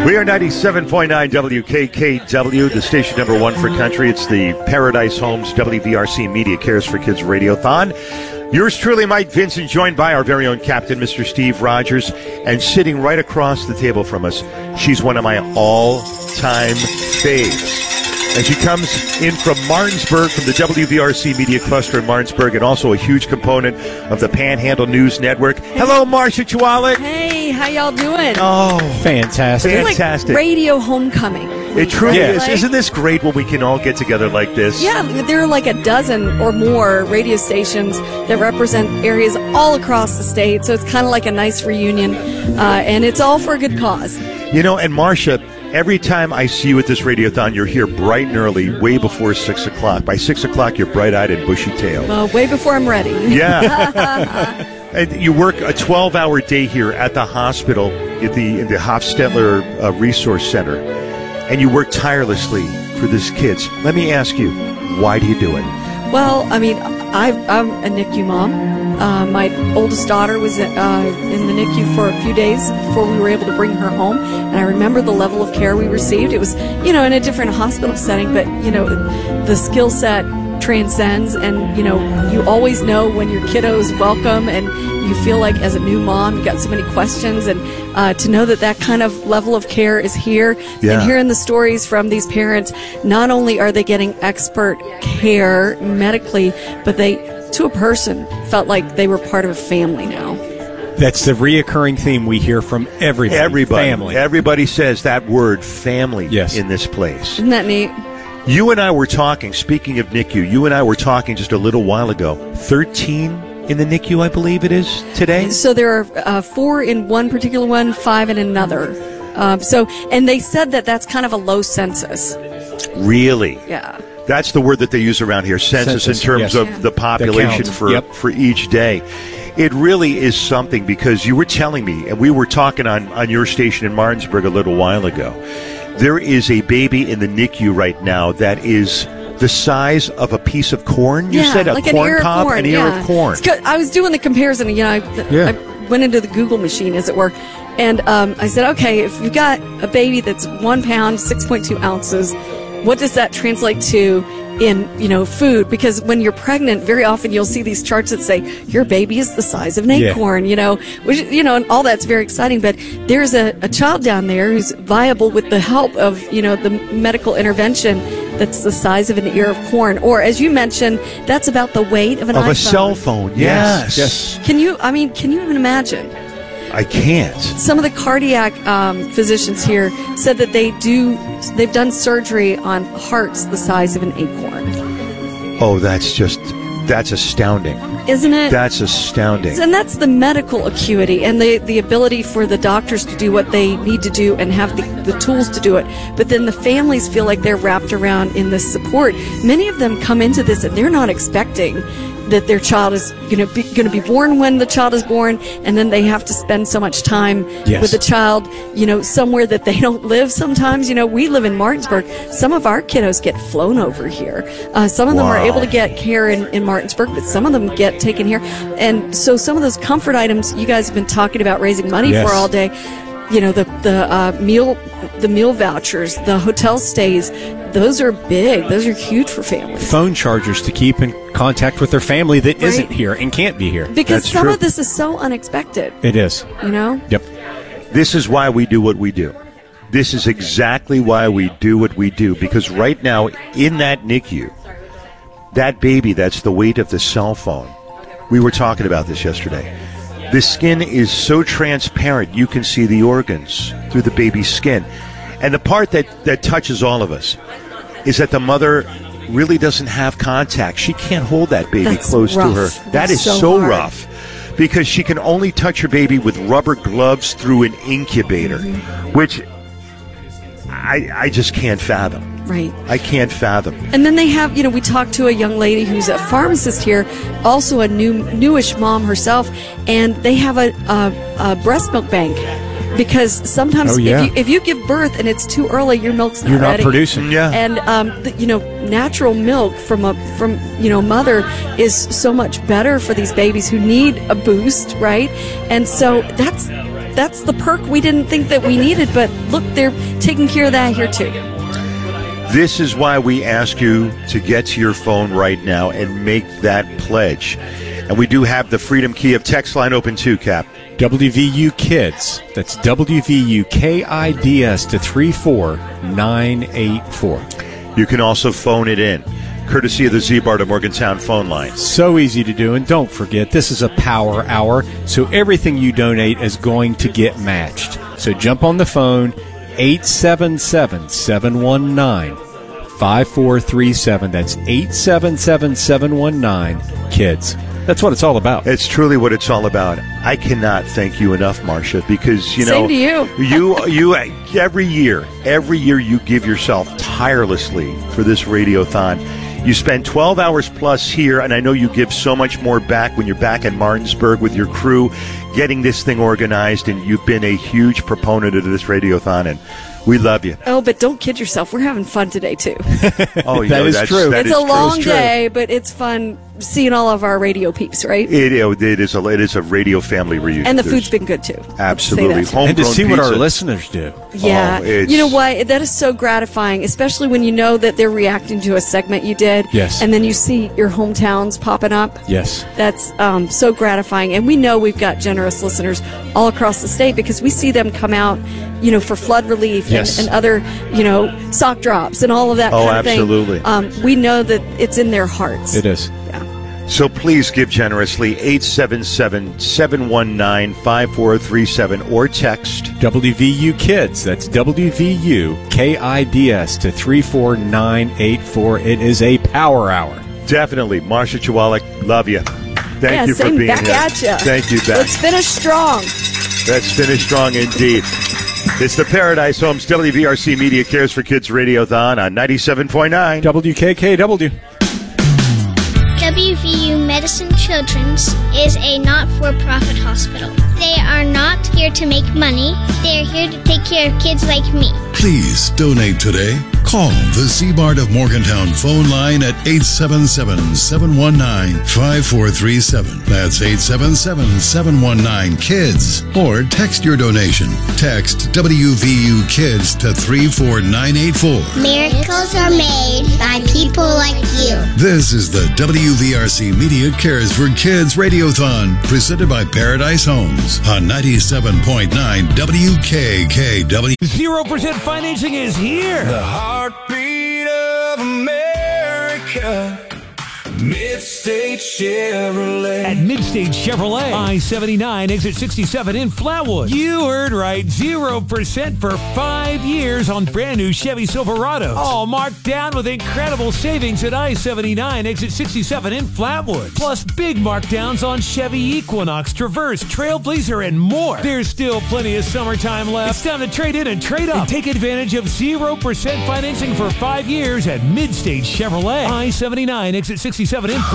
We are 97.9 WKKW, the station number one for country. It's the Paradise Homes WVRC Media Cares for Kids Radiothon. Yours truly, Mike Vincent, joined by our very own captain, Mr. Steve Rogers, and sitting right across the table from us, she's one of my all-time faves. And she comes in from Martinsburg, from the WVRC Media Cluster in Martinsburg, and also a huge component of the Panhandle News Network. Hello, Marcia Chwalik. Hey, how y'all doing? Oh, fantastic. It's like radio homecoming. It truly is. Like, isn't this great when we can all get together like this? Yeah, there are like a dozen or more radio stations that represent areas all across the state, so it's kind of like a nice reunion, and it's all for a good cause. You know, and Marcia, every time I see you at this radiothon, you're here bright and early, way before 6 o'clock. By 6 o'clock, you're bright-eyed and bushy-tailed. Way before I'm ready. Yeah. And you work a 12-hour day here at the hospital in the Hofstetler Resource Center, and you work tirelessly for these kids. Let me ask you, why do you do it? Well, I mean, I'm a NICU mom. My oldest daughter was in the NICU for a few days before we were able to bring her home. And I remember the level of care we received. It was, in a different hospital setting, but, the skill set transcends, and, you always know when your kiddo is welcome, and you feel like as a new mom, you got so many questions, and to know that kind of level of care is here. Yeah. And hearing the stories from these parents, not only are they getting expert care medically, but they, to a person, felt like they were part of a family now. That's the reoccurring theme we hear from everybody. Family. Everybody says that word, family, yes, in this place. Isn't that neat? You and I were talking, speaking of NICU, you and I were talking just a little while ago. 13 in the NICU, I believe it is, today? So there are 4 in one particular one, 5 in another. And they said that that's kind of a low census. Really? Yeah. That's the word that they use around here, census in terms of the population for each day. It really is something, because you were telling me, and we were talking on your station in Martinsburg a little while ago, there is a baby in the NICU right now that is the size of a piece of corn. You said a like corn cob, an ear of corn. I was doing the comparison. I went into the Google machine, as it were, and I said, okay, if you've got a baby that's 1 pound, 6.2 ounces, what does that translate to in food? Because when you're pregnant, very often you'll see these charts that say your baby is the size of an acorn, which and all that's very exciting. But there's a child down there who's viable with the help of the medical intervention that's the size of an ear of corn, or as you mentioned, that's about the weight of an iPhone. A cell phone. Yes. Can you even imagine? I can't. Some of the cardiac physicians here said that they've done surgery on hearts the size of an acorn. Oh, that's astounding. Isn't it? That's astounding. And that's the medical acuity and the ability for the doctors to do what they need to do and have the tools to do it. But then the families feel like they're wrapped around in this support. Many of them come into this and they're not expecting that their child is going to be born when the child is born, and then they have to spend so much time with the child, somewhere that they don't live sometimes. We live in Martinsburg. Some of our kiddos get flown over here. Some of them are able to get care in Martinsburg, but some of them get taken here. And so some of those comfort items you guys have been talking about raising money for all day, the meal vouchers, the hotel stays, those are big. Those are huge for families. Phone chargers to keep in contact with their family that isn't here and can't be here. Because some of this is so unexpected. It is. Yep. This is why we do what we do. This is exactly why we do what we do. Because right now, in that NICU, that baby, that's the weight of the cell phone. We were talking about this yesterday. The skin is so transparent, you can see the organs through the baby's skin. And the part that touches all of us is that the mother really doesn't have contact. She can't hold that baby close to her. That is so rough, because she can only touch her baby with rubber gloves through an incubator, which I just can't fathom. Right. I can't fathom. And then they have, we talked to a young lady who's a pharmacist here, also a newish mom herself, and they have a breast milk bank. Because sometimes if you give birth and it's too early, your milk's not ready. You're not producing. Yeah. And natural milk from mother is so much better for these babies who need a boost, right? And so that's the perk we didn't think that we needed, but look, they're taking care of that here too. This is why we ask you to get to your phone right now and make that pledge. And we do have the Freedom Key of text line open too, Cap. WVU Kids. That's WVU KIDS to 34984. You can also phone it in, courtesy of the Z-Bar to Morgantown phone line. So easy to do, and don't forget, this is a power hour, so everything you donate is going to get matched. So jump on the phone, 877-719-5437. That's 877-719-KIDS. That's what it's all about. It's truly what it's all about. I cannot thank you enough, Marcia, because, you Same know, to you. you every year you give yourself tirelessly for this radiothon. You spend 12 hours plus here, and I know you give so much more back when you're back in Martinsburg with your crew, getting this thing organized, and you've been a huge proponent of this radiothon, and we love you. Oh, but don't kid yourself. We're having fun today, too. Oh, That is true. It's a long day, but it's fun seeing all of our radio peeps, right? It is a radio family reunion. And the food's been good, too. Absolutely. Say that, too. And to Homegrown see what our pizza. listeners do. Yeah. Oh, it's- You know what? That is so gratifying, especially when you know that they're reacting to a segment you did. Yes. And then you see your hometowns popping up. Yes. That's so gratifying. And we know we've got generous listeners all across the state because we see them come out, you know, for flood relief Yes. and other, you know, sock drops and all of that Oh, kind of absolutely. thing. We know that it's in their hearts. It is. Yeah. So please give generously, 877-719-5437, or text. WVU Kids. That's WVU KIDS to 34984. It is a power hour. Definitely. Marcia Chwalik, love you. Thank you for same being back here. at ya. Thank you, back. Let's finish strong. Let's finish strong indeed. It's the Paradise Homes WVRC Media Cares for Kids Radiothon on 97.9. WKKW. WVU Medicine Children's is a not-for-profit hospital. They are not here to make money. They are here to take care of kids like me. Please donate today. Call the Z-Bart of Morgantown phone line at 877-719-5437. That's 877-719-KIDS. Or text your donation. Text WVU Kids to 34984. Miracles are made by people like you. This is the WVRC Media Cares for Kids Radiothon, presented by Paradise Homes on 97.9 WKKW. 0% financing is here. The heartbeat of America. Mid-State Chevrolet. At Mid-State Chevrolet, I-79, exit 67 in Flatwood. You heard right, 0% for 5 years on brand new Chevy Silverados. All marked down with incredible savings at I-79, exit 67 in Flatwood. Plus big markdowns on Chevy Equinox, Traverse, Trailblazer, and more. There's still plenty of summertime left. It's time to trade in and trade up. And take advantage of 0% financing for 5 years at Mid-State Chevrolet. I-79, exit 67 in